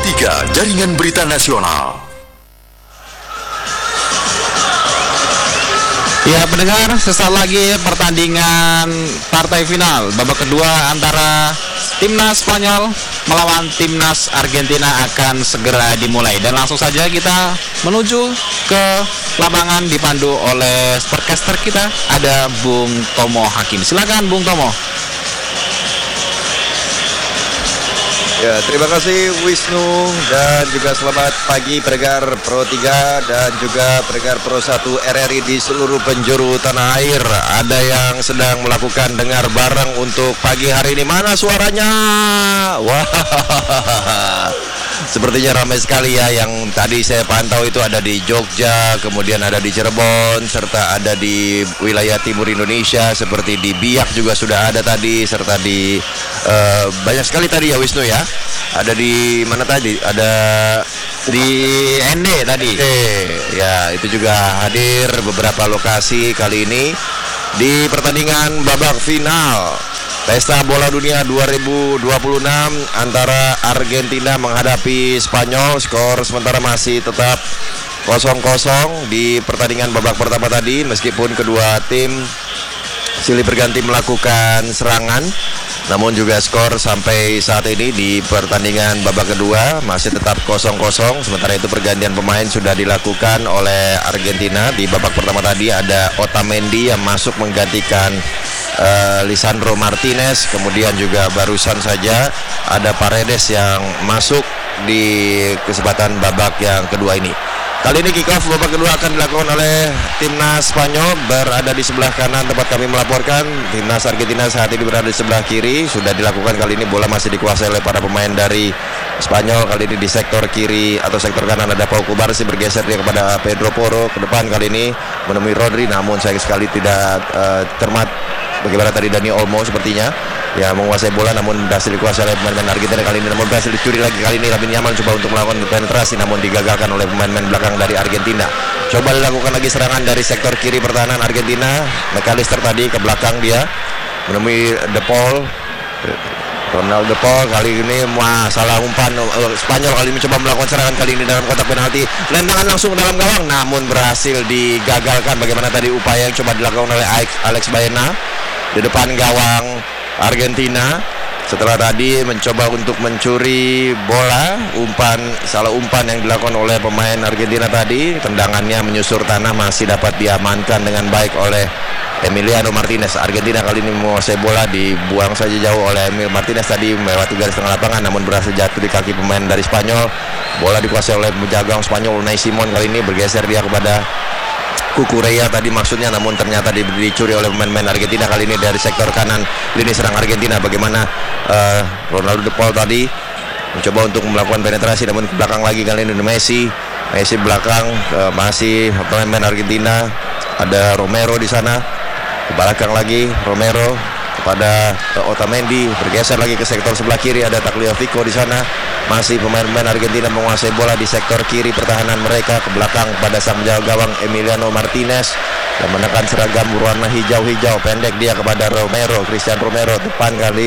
Pro 3 Jaringan Berita Nasional. Ya pendengar, sesaat lagi pertandingan partai final babak kedua antara timnas Spanyol melawan timnas Argentina akan segera dimulai. Dan langsung saja kita menuju ke lapangan dipandu oleh sportcaster kita, ada Bung Tomo Hakim. Silakan Bung Tomo. Ya, terima kasih Wisnu dan juga selamat pagi pendengar Pro 3 dan juga pendengar Pro 1 RRI di seluruh penjuru tanah air. Ada yang sedang melakukan dengar bareng untuk pagi hari ini. Mana suaranya? Wah, sepertinya ramai sekali ya. Yang tadi saya pantau itu ada di Jogja, kemudian ada di Cirebon, serta ada di wilayah timur Indonesia seperti di Biak juga sudah ada tadi, serta di banyak sekali tadi ya Wisnu ya. Ada di mana tadi? Ada di ND tadi. Ya, itu juga hadir beberapa lokasi kali ini di pertandingan babak final Pesta Bola Dunia 2026 antara Argentina menghadapi Spanyol. Skor sementara masih tetap 0-0 di pertandingan babak pertama tadi, meskipun kedua tim silih berganti melakukan serangan, namun juga skor sampai saat ini di pertandingan babak kedua masih tetap 0-0. Sementara itu pergantian pemain sudah dilakukan oleh Argentina. Di babak pertama tadi ada Otamendi yang masuk menggantikan Lisandro Martinez. Kemudian juga barusan saja ada Paredes yang masuk di kesempatan babak yang kedua ini. Kali ini kick off babak kedua akan dilakukan oleh timnas Spanyol, berada di sebelah kanan tempat kami melaporkan. Timnas Argentina saat ini berada di sebelah kiri. Sudah dilakukan kali ini, bola masih dikuasai oleh para pemain dari Spanyol. Kali ini di sektor kiri atau sektor kanan ada Pau Kubarsi, bergeser dia kepada Pedro Porro. Ke depan kali ini menemui Rodri, namun sayang sekali tidak cermat. Bagaimana tadi Dani Olmo sepertinya ya menguasai bola, namun berhasil dikuasai oleh pemain Argentina kali ini, namun berhasil dicuri lagi. Kali ini Lamine Yamal coba untuk melakukan penetrasi, namun digagalkan oleh pemain-pemain belakang dari Argentina. Coba dilakukan lagi serangan dari sektor kiri pertahanan Argentina. McAllister tadi ke belakang, dia menemui De Paul. Ronald De Paul kali ini salah umpan. Spanyol kali ini mencoba melakukan serangan kali ini dalam kotak penalti, lemparan langsung dalam gawang, namun berhasil digagalkan. Bagaimana tadi upaya yang coba dilakukan oleh Alex Baena di depan gawang Argentina. Setelah tadi mencoba untuk mencuri bola, salah umpan yang dilakukan oleh pemain Argentina tadi, tendangannya menyusur tanah masih dapat diamankan dengan baik oleh Emiliano Martinez. Argentina kali ini menguasai bola, dibuang saja jauh oleh Emil Martinez tadi melewati garis tengah lapangan, namun berhasil jatuh di kaki pemain dari Spanyol. Bola dikuasai oleh penjaga Spanyol Unai Simon, kali ini bergeser dia kepada Cucurella tadi maksudnya, namun ternyata dicuri oleh pemain-pemain Argentina kali ini dari sektor kanan lini serang Argentina. Bagaimana Ronaldo De Paul tadi mencoba untuk melakukan penetrasi, namun ke belakang lagi kali ini Messi belakang, masih pemain Argentina. Ada Romero di sana, ke belakang lagi Romero kepada Otamendi, bergeser lagi ke sektor sebelah kiri, ada Tagliafico di sana. Masih pemain-pemain Argentina menguasai bola di sektor kiri pertahanan mereka, ke belakang pada sang penjaga gawang Emiliano Martinez dan menekan seragam berwarna hijau-hijau pendek dia kepada Romero, Christian Romero. Depan kali